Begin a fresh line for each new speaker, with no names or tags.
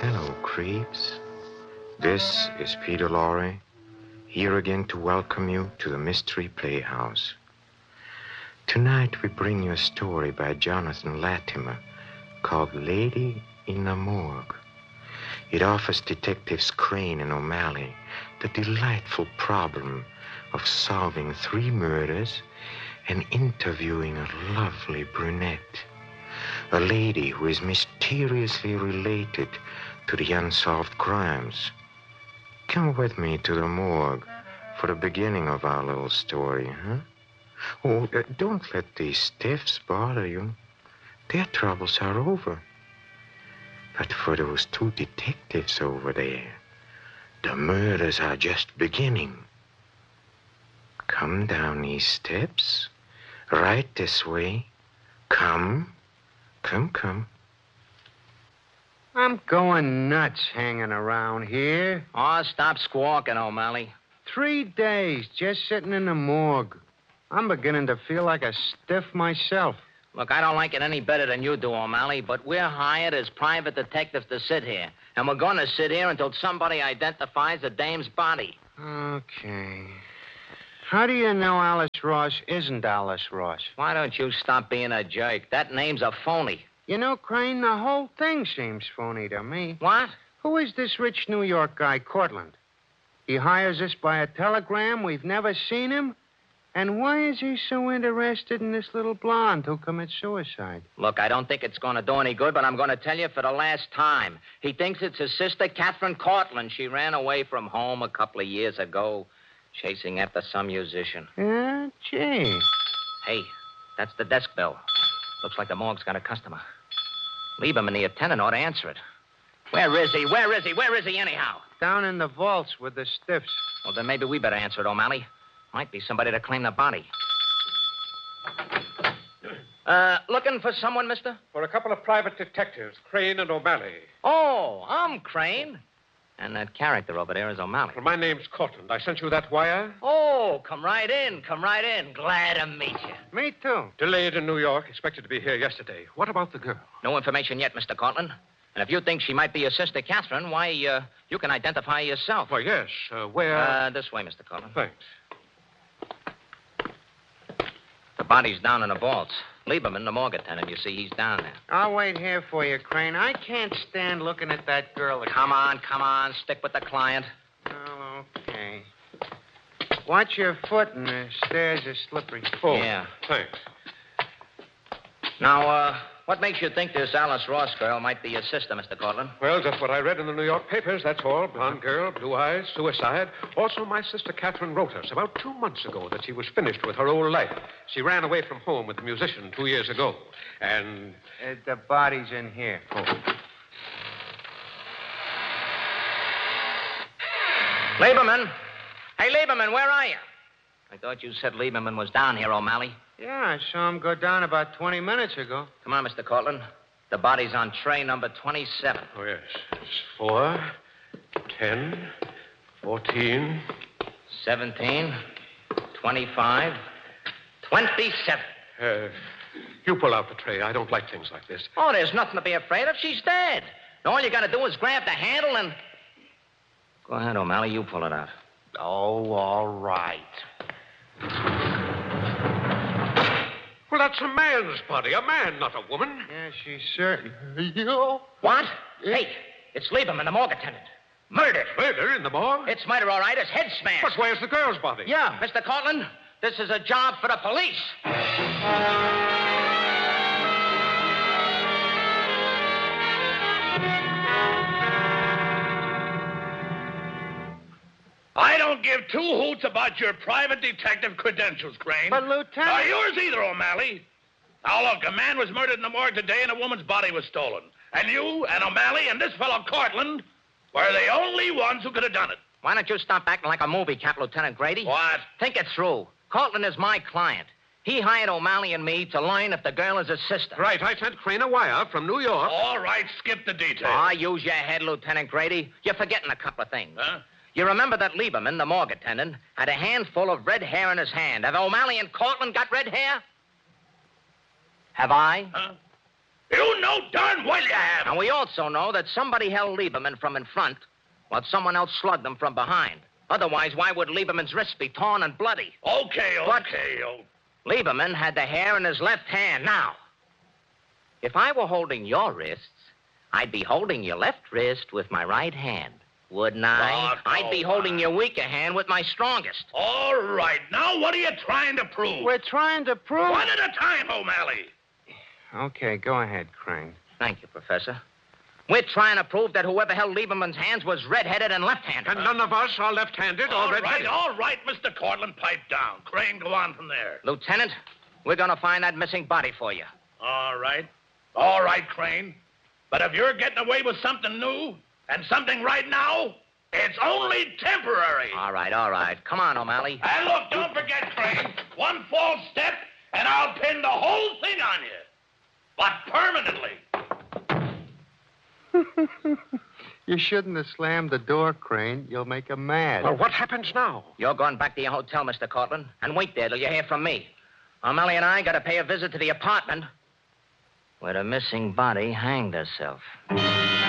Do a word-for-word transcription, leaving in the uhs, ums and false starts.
Hello, creeps. This is Peter Lorre, here again to welcome you to the Mystery Playhouse. Tonight we bring you a story by Jonathan Latimer called Lady in the Morgue. It offers Detectives Crane and O'Malley the delightful problem of solving three murders and interviewing a lovely brunette, a lady who is mysteriously related to the unsolved crimes. Come with me to the morgue for the beginning of our little story, huh? Oh, uh, don't let these stiffs bother you. Their troubles are over. But for those two detectives over there, the murders are just beginning. Come down these steps, right this way. Come, come, come.
I'm going nuts hanging around here.
Oh, stop squawking, O'Malley.
Three days just sitting in the morgue. I'm beginning to feel like a stiff myself.
Look, I don't like it any better than you do, O'Malley, but we're hired as private detectives to sit here. And we're going to sit here until somebody identifies the dame's body.
Okay. How do you know Alice Ross isn't Alice Ross?
Why don't you stop being a jerk? That name's a phony.
You know, Crane, the whole thing seems phony to me.
What?
Who is this rich New York guy, Cortland? He hires us by a telegram. We've never seen him. And why is he so interested in this little blonde who commits suicide?
Look, I don't think it's going to do any good, but I'm going to tell you for the last time. He thinks it's his sister, Catherine Cortland. She ran away from home a couple of years ago, chasing after some musician.
Yeah, gee.
Hey, that's the desk bell. Looks like the morgue's got a customer. Lieberman, the attendant, ought to answer it. Where is he? Where is he? Where is he, anyhow?
Down in the vaults with the stiffs.
Well, then maybe we better answer it, O'Malley. Might be somebody to claim the body. Uh, looking for someone, mister?
For a couple of private detectives, Crane and O'Malley.
Oh, I'm Crane. And that character over there is O'Malley.
Well, my name's Cortland. I sent you that wire.
Oh, come right in. Come right in. Glad to meet you.
Me too.
Delayed in New York. Expected to be here yesterday. What about the girl?
No information yet, Mister Cortland. And if you think she might be your sister, Catherine, why, uh, you can identify yourself.
Why, yes. Uh, where?
Uh, this way, Mister Cortland.
Thanks.
The body's down in the vaults. Lieberman, the morgue attendant, you see, he's down there.
I'll wait here for you, Crane. I can't stand looking at that girl again.
Come on, come on. Stick with the client.
Oh, okay. Watch your foot, and the stairs are slippery.
Oh,
Yeah.
Thanks.
Now, uh, what makes you think this Alice Ross girl might be your sister, Mister Cortland?
Well, just what I read in the New York papers, that's all. Blonde girl, blue eyes, suicide. Also, my sister Catherine wrote us about two months ago that she was finished with her old life. She ran away from home with the musician two years ago. And...
Uh, the body's in here.
Oh.
Lieberman. Hey, Lieberman, where are you? I thought you said Lieberman was down here, O'Malley.
Yeah, I saw him go down about twenty minutes ago.
Come on, Mister Cortland. The body's on tray number twenty-seven.
Oh, yes. It's four, ten, fourteen...
seventeen, twenty-five, twenty-seven.
Uh, you pull out the tray. I don't like things like this.
Oh, there's nothing to be afraid of. She's dead. All you got to do is grab the handle and... Go ahead, O'Malley. You pull it out.
Oh, all right.
Well, that's a man's body. A man, not a woman.
Yeah, she's certain. You?
What? Hey, it's Lieberman, the morgue attendant. Murdered.
Murder in the morgue?
It's murder, all right. It's head smashed.
But where's the girl's body?
Yeah, Mister Cortland, this is a job for the police.
I don't give two hoots about your private detective credentials, Crane.
But, Lieutenant...
Nor yours either, O'Malley. Now, look, a man was murdered in the morgue today and a woman's body was stolen. And you and O'Malley and this fellow Cortland were the only ones who could have done it.
Why don't you stop acting like a movie cap, Lieutenant Grady?
What?
Think it through. Cortland is my client. He hired O'Malley and me to learn if the girl is his sister.
Right, I sent Crane a wire from New York.
All right, skip the details.
Ah, use your head, Lieutenant Grady. You're forgetting a couple of things.
Huh?
You remember that Lieberman, the morgue attendant, had a handful of red hair in his hand. Have O'Malley and Cortland got red hair? Have I?
Huh? You know darn well you have.
And we also know that somebody held Lieberman from in front while someone else slugged him from behind. Otherwise, why would Lieberman's wrists be torn and bloody?
Okay,
But-
okay. Oh.
Lieberman had the hair in his left hand. Now, if I were holding your wrists, I'd be holding your left wrist with my right hand, wouldn't I?
Oh,
I'd be
go
holding
on.
your weaker hand with my strongest.
All right. Now, what are you trying to prove?
We're trying to prove...
One at a time, O'Malley.
Okay, go ahead, Crane.
Thank you, Professor. We're trying to prove that whoever held Lieberman's hands was red-headed and left-handed.
And none of us are left-handed or
All right,
red-headed.
all right, Mister Cortland, pipe down. Crane, go on from there.
Lieutenant, we're going to find that missing body for you.
All right. All right, Crane. But if you're getting away with something new and something right now, it's only temporary.
All right, all right. Come on, O'Malley.
And look, don't forget, Crane, one false step, and I'll pin the whole thing on you. But permanently.
You shouldn't have slammed the door, Crane. You'll make him mad.
Well, what happens now?
You're going back to your hotel, Mister Cortland, and wait there till you hear from me. O'Malley and I got to pay a visit to the apartment where the missing body hanged herself.